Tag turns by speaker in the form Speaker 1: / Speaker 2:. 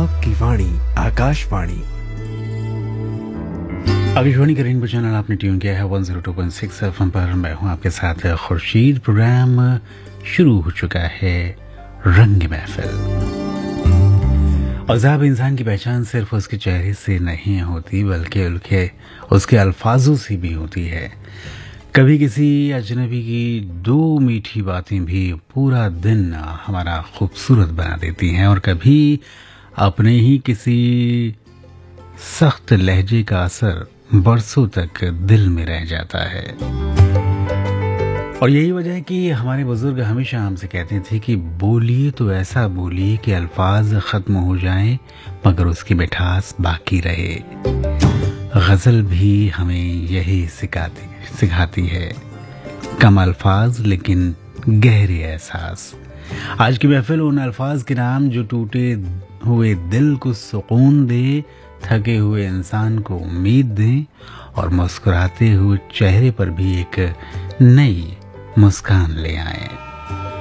Speaker 1: आपकी वाणी आकाशवाणी। आकाशवाणी का rainbow channel आपने ट्यून किया है 102.6 FM पर। मैं हूं आपके साथ खुर्शीद। प्रोग्राम शुरू हो चुका है रंग महफिल। और साहब, इंसान की पहचान सिर्फ उसके चेहरे से नहीं होती बल्कि उसके अल्फाजों से भी होती है। कभी किसी अजनबी की दो मीठी बातें भी पूरा दिन हमारा खूबसूरत बना देती हैं, और कभी अपने ही किसी सख्त लहजे का असर बरसों तक दिल में रह जाता है। और यही वजह है कि हमारे बुजुर्ग हमेशा हमसे कहते थे कि बोलिए तो ऐसा बोलिए कि अल्फाज खत्म हो जाएं मगर उसकी मिठास बाकी रहे। गजल भी हमें यही सिखाती है, कम अल्फाज लेकिन गहरे एहसास। आज की महफिल उन अल्फाज के नाम जो टूटे हुए दिल को सुकून दे, थके हुए इंसान को उम्मीद दें और मुस्कुराते हुए चेहरे पर भी एक नई मुस्कान ले आए।